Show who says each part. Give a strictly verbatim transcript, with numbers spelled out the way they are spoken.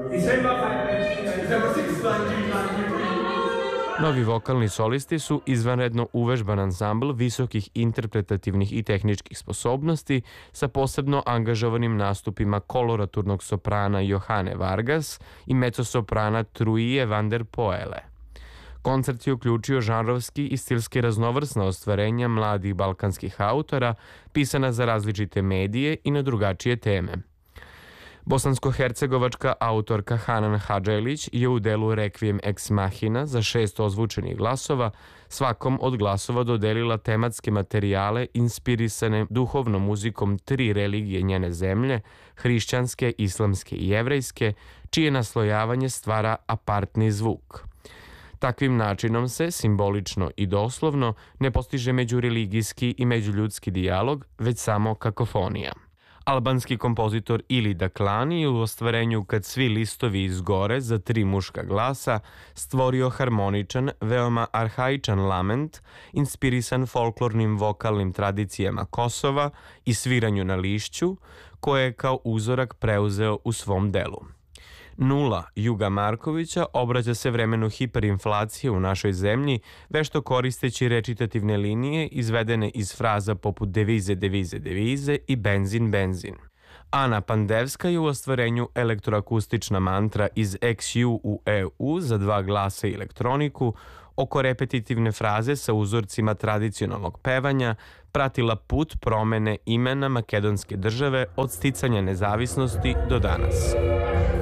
Speaker 1: Novi vokalni solisti su izvanredno uvežban ansambl visokih interpretativnih i tehničkih sposobnosti sa posebno angažovanim nastupima koloraturnog soprana Johane Vargas i mezzosoprana Truije van der Poele. Koncert je uključio žanrovski i stilski raznovrsna ostvarenja mladih balkanskih autora, pisana za različite medije i na drugačije teme. Bosansko-hercegovačka autorka Hanan Hadžajlić je u delu Requiem ex machina za šest ozvučenih glasova svakom od glasova dodelila tematske materijale inspirisane duhovnom muzikom tri religije njene zemlje, hrišćanske, islamske i jevrejske, čije naslojavanje stvara apartni zvuk. Takvim načinom se, simbolično i doslovno, ne postiže međureligijski i međuljudski dijalog, već samo kakofonija. Albanski kompozitor Ili Daklani je u ostvarenju Kad svi listovi izgore za tri muška glasa stvorio harmoničan, veoma arhaičan lament, inspirisan folklornim vokalnim tradicijama Kosova i sviranju na lišću, koje je kao uzorak preuzeo u svom delu. Nula Juga Markovića obraća se vremenu hiperinflacije u našoj zemlji, vešto koristeći recitativne linije izvedene iz fraza poput devize, devize, devize i benzin, benzin. Ana Pandevska je u ostvarenju elektroakustična mantra iz X U u E U za dva glasa i elektroniku, oko repetitivne fraze sa uzorcima tradicionalnog pevanja, pratila put promene imena makedonske države od sticanja nezavisnosti do danas.